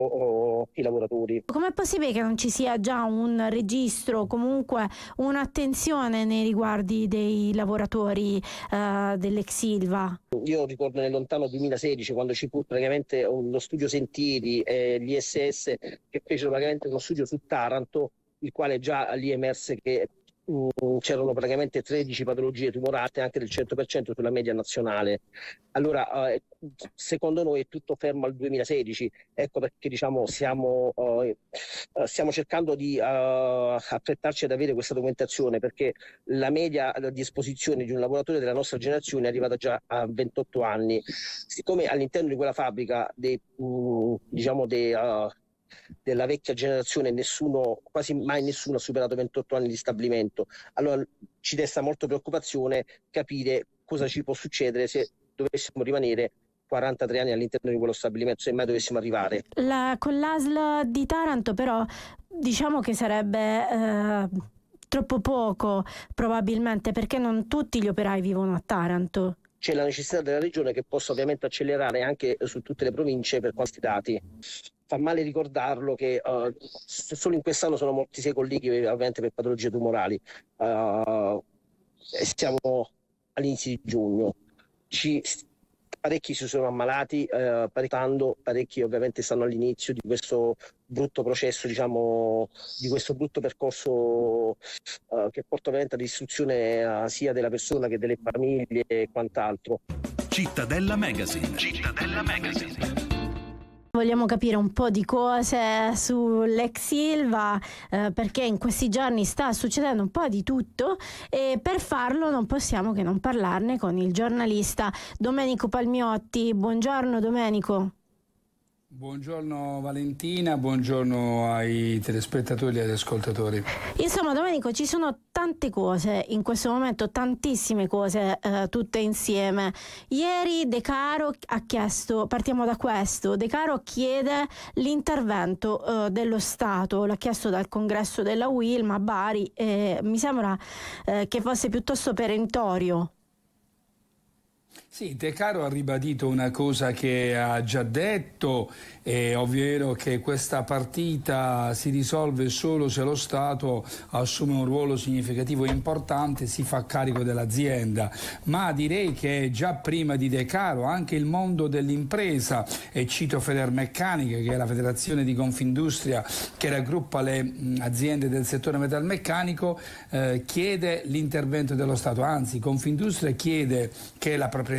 i lavoratori. Com'è possibile che non ci sia già un registro, comunque un'attenzione nei riguardi dei lavoratori dell'ex Ilva? Io ricordo nel lontano 2016, quando ci fu praticamente lo studio Sentieri e gli ISS che fecero praticamente uno studio su Taranto, il quale già lì emerse che c'erano praticamente 13 patologie tumorate, anche del 100% sulla media nazionale. Allora, secondo noi è tutto fermo al 2016, ecco perché diciamo stiamo cercando di affrettarci ad avere questa documentazione, perché la media di esposizione di un lavoratore della nostra generazione è arrivata già a 28 anni. Siccome all'interno di quella fabbrica della vecchia generazione quasi mai nessuno ha superato 28 anni di stabilimento, allora ci desta molto preoccupazione capire cosa ci può succedere se dovessimo rimanere 43 anni all'interno di quello stabilimento, se mai dovessimo arrivare. Con l'ASL di Taranto però diciamo che sarebbe troppo poco probabilmente, perché non tutti gli operai vivono a Taranto. C'è la necessità della regione che possa ovviamente accelerare anche su tutte le province per questi dati. Fa male ricordarlo che solo in quest'anno sono morti 6 colleghi ovviamente per patologie tumorali. Siamo all'inizio di giugno. Parecchi si sono ammalati, parecchi ovviamente stanno all'inizio di questo brutto processo, diciamo, di questo brutto percorso che porta ovviamente alla distruzione sia della persona che delle famiglie e quant'altro. Cittadella Magazine. Cittadella Magazine. Vogliamo capire un po' di cose sull'ex Ilva, perché in questi giorni sta succedendo un po' di tutto e per farlo non possiamo che non parlarne con il giornalista Domenico Palmiotti. Buongiorno Domenico. Buongiorno Valentina, buongiorno ai telespettatori e agli ascoltatori. Insomma Domenico, ci sono tante cose in questo momento, tantissime cose tutte insieme. Ieri De Caro ha chiesto, partiamo da questo, De Caro chiede l'intervento dello Stato, l'ha chiesto dal congresso della UILM a Bari e mi sembra che fosse piuttosto perentorio. Sì, De Caro ha ribadito una cosa che ha già detto, ovvero che questa partita si risolve solo se lo Stato assume un ruolo significativo e importante, si fa carico dell'azienda. Ma direi che già prima di De Caro anche il mondo dell'impresa, e cito Federmeccaniche, che è la federazione di Confindustria che raggruppa le aziende del settore metalmeccanico, chiede l'intervento dello Stato. Anzi, Confindustria chiede che la proprietà,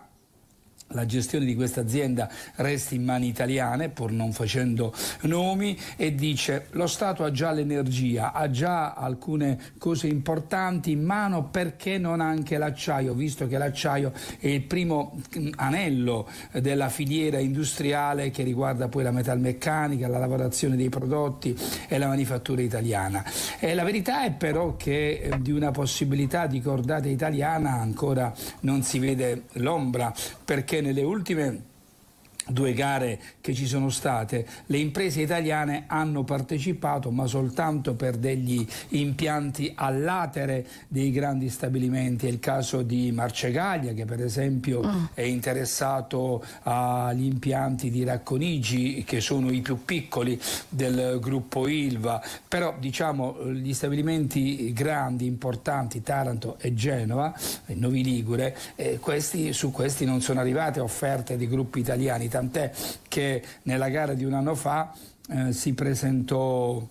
la gestione di questa azienda resti in mani italiane, pur non facendo nomi, e dice: lo Stato ha già l'energia, ha già alcune cose importanti in mano, perché non anche l'acciaio, visto che l'acciaio è il primo anello della filiera industriale che riguarda poi la metalmeccanica, la lavorazione dei prodotti e la manifattura italiana. E la verità è però che di una possibilità di cordata italiana ancora non si vede l'ombra, perché nelle ultime 2 gare che ci sono state le imprese italiane hanno partecipato, ma soltanto per degli impianti a latere dei grandi stabilimenti. È il caso di Marcegaglia, che per esempio è interessato agli impianti di Racconigi, che sono i più piccoli del gruppo Ilva, però diciamo gli stabilimenti grandi, importanti, Taranto e Genova, Novi Ligure, su questi non sono arrivate offerte di gruppi italiani, tant'è che nella gara di un anno fa si presentò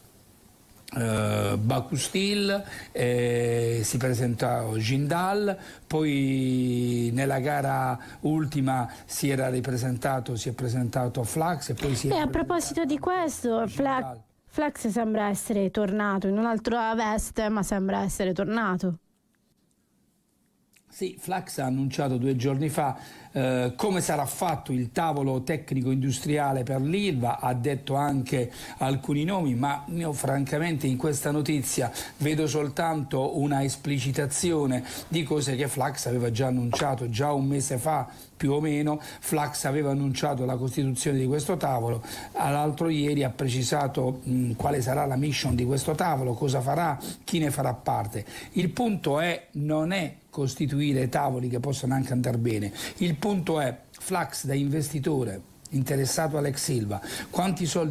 Bacustil, si presentò Jindal, poi nella gara ultima si è presentato Flax e poi a proposito di questo, Flax sembra essere tornato in un'altra veste, ma sembra essere tornato. Sì, Flax ha annunciato 2 giorni fa come sarà fatto il tavolo tecnico industriale per l'Ilva, ha detto anche alcuni nomi, ma io francamente in questa notizia vedo soltanto una esplicitazione di cose che Flax aveva già annunciato già un mese fa, più o meno. Flax aveva annunciato la costituzione di questo tavolo, l'altro ieri ha precisato quale sarà la mission di questo tavolo, cosa farà, chi ne farà parte. Il punto non è costituire tavoli che possano anche andare bene, il punto è Flax da investitore interessato all'ex Ilva, quanti soldi